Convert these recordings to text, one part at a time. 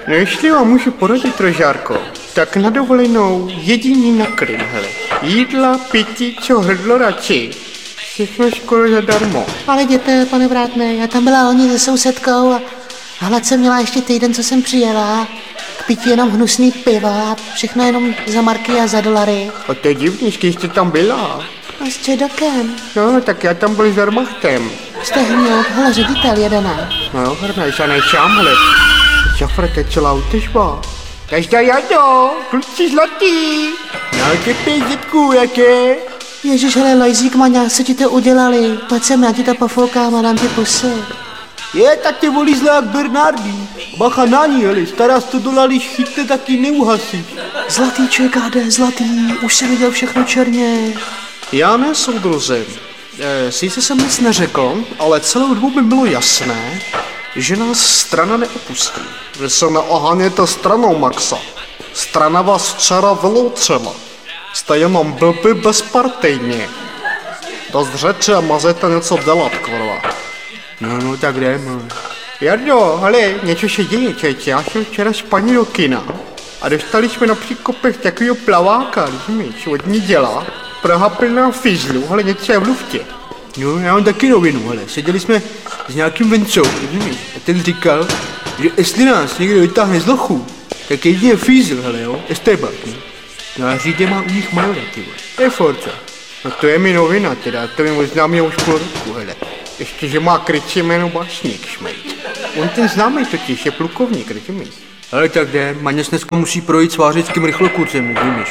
No jestli vám můžu poradit, Rožárko, tak na dovolenou jediný na Krym, hele. Jídla, pití, co hrdlo radši. Všechno skoro zadarmo. Ale jděte, pane vrátné, já tam byla loni se sousedkou a hlad jsem měla ještě týden, co jsem přijela. K pití jenom hnusný piva a všechno jenom za marky a za dolary. A to je divný, když jste tam byla. A s čedokem. No, tak já tam byl s Wehrmachtem. Jste hněd, hele, ředitel jedená. No, hrneš a nešám, hele. Šafre, to je celá útežba. Každá jado, kluci zlatý. No, ty pězitku, jaké? Ježiš, hele, Lojzík, maňa, co ti to udělali? Pojď sem, já ti to pofoukám a dám ti pusy. Je, tak tě volí zle jak Bernardí. Bacha na ní, hele, stará $100, když chytne, taky neuhasíš. Zlatý ČKD, zlatý, už jsem viděl všechno černě. Já ne, soudruzi. Sice jsem nic neřekl, ale celou dobu by bylo jasné, že nás strana neopustí. Vy se neoháněte stranou, Maxa. Strana vás včera vyloučila. Jste jenom blbý bezpartejně. Dost řeči a mazete něco dělat, kurva. No, tak jdeme. Jardo, hele, něco se děje, čeče. Já jsem včera s paní do kina a dostali jsme na příkopech takového plaváka, rozumíš, od ní dělá. Praha plná fizlu, hele, něco je v luftě. No, já mám taky novinu, hele. Seděli jsme s nějakým Vencou, rozumíš? A ten říkal, že jestli nás někdo vytáhne z lochu, tak jedině fízl, hele, jo, Esteban. No a Řídě má u nich majora, ty vole. Je Forza. No to je mi novina teda, to mi možná mě už půl roku, hele. Ještě, že má krycí jméno Básník, šmejt. On ten známý totiž je plukovník, rozumíš? Ale tak jde, Maňas dneska musí projít s vářickým rychlokurcem, rozumíš?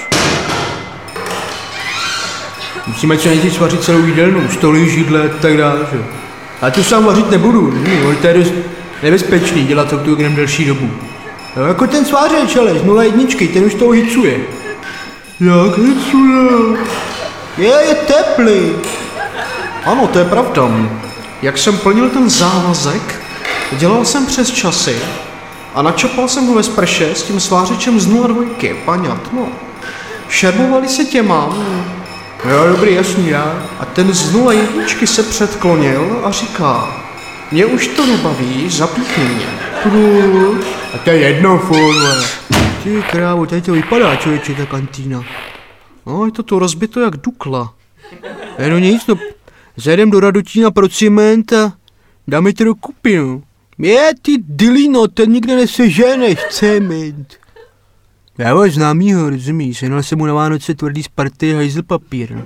Musíme co nejdřív vařit celou jídelnu, stoly, židle a tak dále, že jo. Já to sám vařit nebudu, rozumíš? To je dost nebezpečný dělat to tu delší dobu. No, jako ten svářeč, ale z 0,1, ten už toho hicuje. Jak hicuje? Je teplý. Ano, to je pravda. Jak jsem plnil ten závazek, dělal jsem přes časy a načapal jsem ho ve sprše s tím svářečem z 0,2, paňat, no. Šermovali se těma. Jo, dobrý, jasný, já. A ten z 0,1 se předklonil a říká, mě už to nebaví, zapíchni mě. Proč? A to je jedno, furt. Ty krávo, tady to vypadá, člověče, ta kantýna. No, je to tu rozbito jak Dukla. No nic, no, zajdem do Radotína pro cement a dáme to do kupy, no. Je, ty dilino, ten nikde neseženeš, cement. Já ho známýho, rozumíš, jenal jsem mu na Vánoce tvrdý z party hajzl papír, no.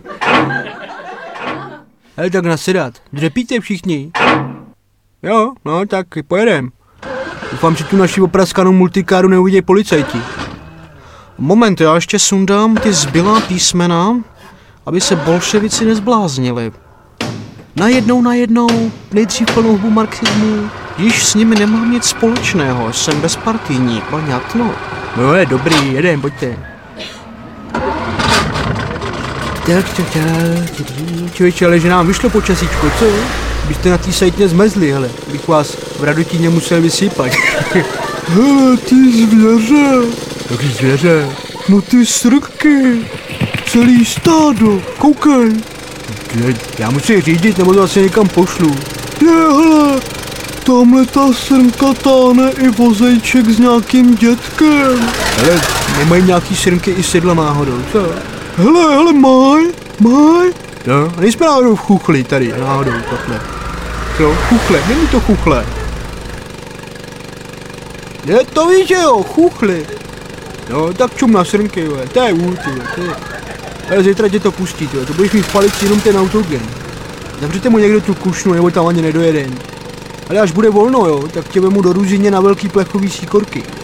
Hele, tak nasedat, dřepíte všichni? Jo, no, tak pojedem. Doufám, že tu naši opraskanou multikáru neuvidějí policajti. Moment, já ještě sundám ty zbylá písmena, aby se bolševici nezbláznili. Najednou, nejdřív plnou hubu marxismu, již s nimi nemám nic společného, jsem bezpartijní, paňatno. No je dobrý, jedem, pojďte. Tak, člověče, ale že nám vyšlo počasíčko, co? Byste na té sajtně zmezli, hele, bych vás v Radotíně musel vysypat. Hele, ty zvěře. Jaký zvěře? No ty srky, celý stádo, koukej. Já musím řídit, nebo to asi někam pošlu. Hele, tamhle ta srnka táhne i vozejček s nějakým dětkem. Hele, nemají nějaký srnky i sedla náhodou, co? Hele, maj. No, a nejsme náhodou v chuchli tady, náhodou, takhle. Co, chuchle, není to chuchle. Ne, to víš, že jo, chuchli. No, tak čum na srnky, jo, to je to je. Ale zítra tě to pustí, to budeš mít v palici jenom ten autogen. Zavřete mu někdo tu kušnu, nebo tam ani nedojede. Ale až bude volno, jo, tak tě vemu do Ruzině na velký plechový síkorky.